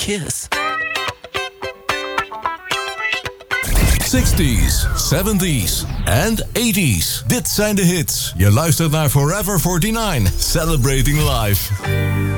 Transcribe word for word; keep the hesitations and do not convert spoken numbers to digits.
kiss. zestig's, seventies en eighties. Dit zijn de hits. Je luistert naar Forever forty-nine, Celebrating Life.